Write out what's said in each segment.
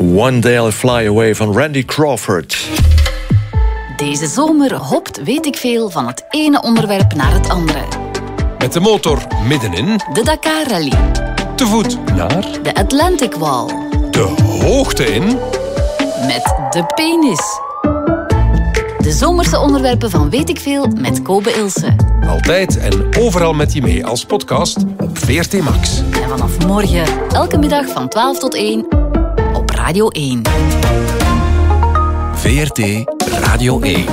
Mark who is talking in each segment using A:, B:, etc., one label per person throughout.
A: One Day I'll Fly Away van Randy Crawford.
B: Deze zomer hopt weet ik veel van het ene onderwerp naar het andere.
C: Met de motor middenin.
B: De Dakar Rally.
C: Te voet naar.
B: De Atlantic Wall.
C: De hoogte in.
B: Met de penis. De zomerse onderwerpen van Weet ik veel met Kobe Ilse.
C: Altijd en overal met je mee als podcast op VRT Max.
B: En vanaf morgen, elke middag van 12 tot 1 op Radio 1.
D: VRT Radio 1.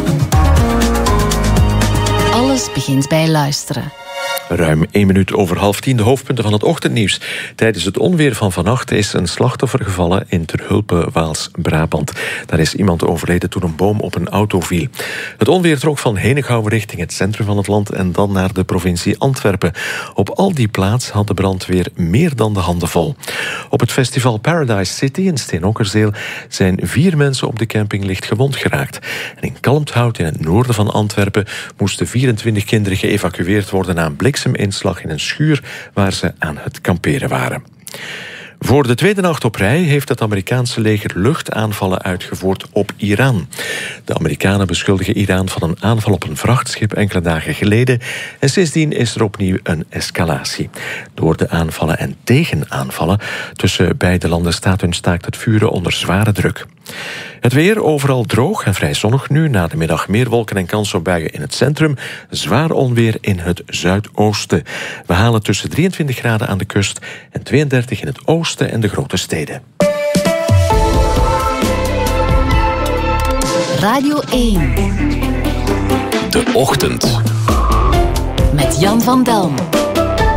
B: Alles begint bij luisteren.
A: Ruim 1 minuut over 9:30, de hoofdpunten van het ochtendnieuws. Tijdens het onweer van vannacht is een slachtoffer gevallen in Terhulpe, Waals-Brabant. Daar is iemand overleden toen een boom op een auto viel. Het onweer trok van Henegouwen richting het centrum van het land en dan naar de provincie Antwerpen. Op al die plaatsen had de brandweer meer dan de handen vol. Op het festival Paradise City in Steenokkerzeel zijn 4 mensen op de camping licht gewond geraakt. En in Kalmthout in het noorden van Antwerpen moesten 24 kinderen geëvacueerd worden na een blikseminslag in een schuur waar ze aan het kamperen waren. Voor de tweede nacht op rij heeft het Amerikaanse leger luchtaanvallen uitgevoerd op Iran. De Amerikanen beschuldigen Iran van een aanval op een vrachtschip enkele dagen geleden en sindsdien is er opnieuw een escalatie. Door de aanvallen en tegenaanvallen tussen beide landen staat hun staakt het vuren onder zware druk. Het weer overal droog en vrij zonnig nu. Na de middag meer wolken en kans op buien in het centrum. Zwaar onweer in het zuidoosten. We halen tussen 23 graden aan de kust en 32 in het oosten en de grote steden.
B: Radio 1.
D: De ochtend.
B: Met Jan van Delm.